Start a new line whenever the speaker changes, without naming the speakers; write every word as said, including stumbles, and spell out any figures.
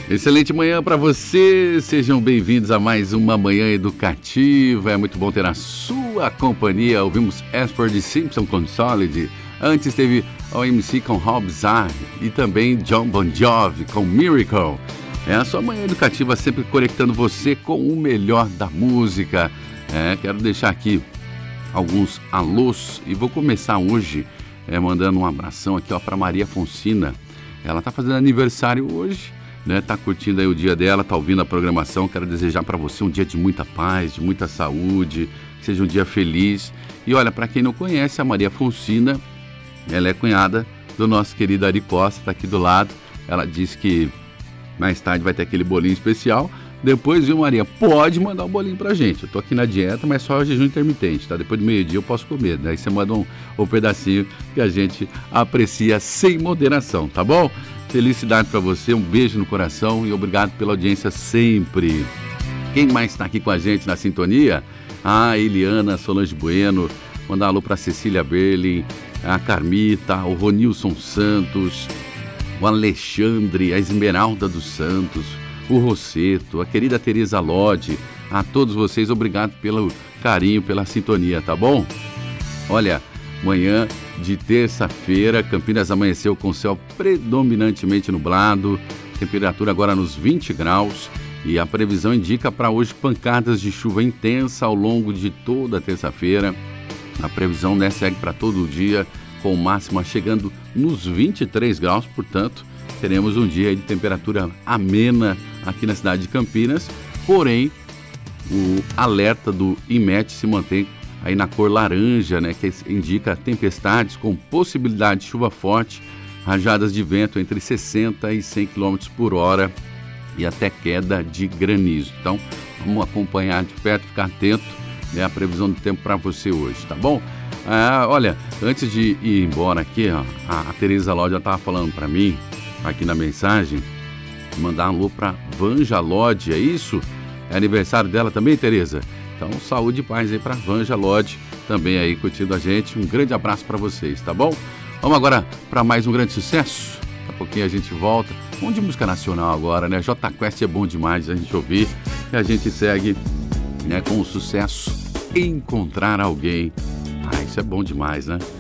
Excelente manhã para você, sejam bem-vindos a mais uma manhã educativa, é muito bom ter a sua companhia. Ouvimos Ashford Simpson com Solid, antes teve o M C com Rob Zahn e também John Bon Jovi com Miracle. É a sua manhã educativa sempre conectando você com o melhor da música. É, quero deixar aqui alguns alôs e vou começar hoje é, mandando um abração aqui para Maria Fonsina. Ela está fazendo aniversário hoje. Né, tá curtindo aí o dia dela, tá ouvindo a programação. Quero desejar para você um dia de muita paz, de muita saúde, que seja um dia feliz. E olha, para quem não conhece, a Maria Fonsina, ela é cunhada do nosso querido Ari Costa, tá aqui do lado. Ela disse que mais tarde vai ter aquele bolinho especial. Depois, viu, Maria, pode mandar um bolinho pra gente. Eu tô aqui na dieta, mas só jejum intermitente, tá? Depois do meio-dia eu posso comer, daí você manda um, um pedacinho que a gente aprecia sem moderação, tá bom? Felicidade para você, um beijo no coração e obrigado pela audiência sempre. Quem mais está aqui com a gente na sintonia? A Eliana Solange Bueno, mandar um alô para Cecília Berlin, a Carmita, o Ronilson Santos, o Alexandre, a Esmeralda dos Santos, o Rosseto, a querida Tereza Lodi, a todos vocês, obrigado pelo carinho, pela sintonia, tá bom? Olha, manhã de terça-feira, Campinas amanheceu com céu predominantemente nublado, temperatura agora nos vinte graus e a previsão indica para hoje pancadas de chuva intensa ao longo de toda a terça-feira. A previsão, né, segue para todo o dia, com máxima chegando nos vinte e três graus, portanto, teremos um dia de temperatura amena aqui na cidade de Campinas, porém, o alerta do IMET se mantém aí na cor laranja, né, que indica tempestades com possibilidade de chuva forte, rajadas de vento entre sessenta e cem quilômetros por hora e até queda de granizo. Então, vamos acompanhar de perto, ficar atento, né, a previsão do tempo para você hoje, tá bom? Ah, olha, antes de ir embora aqui, ó, a, a Tereza Lodi já estava falando para mim, aqui na mensagem, mandar um alô para Vanja Lodi, é isso? É aniversário dela também, Tereza? Então, saúde e paz aí para Vanja Lodi, também aí curtindo a gente. Um grande abraço para vocês, tá bom? Vamos agora para mais um grande sucesso. Daqui a pouquinho a gente volta. Vamos de música nacional agora, né? J Quest é bom demais a gente ouvir. E a gente segue, né, com o sucesso Encontrar Alguém. Ah, isso é bom demais, né?